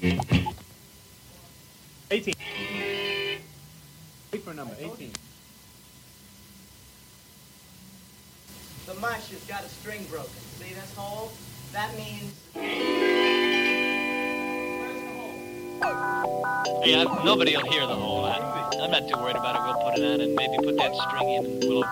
18. Wait for a number. 18. The mush has got a string broken. See this hole? That means... Hey, nobody will hear the hole. I'm not too worried about it. We'll put it on and maybe put that string in and we'll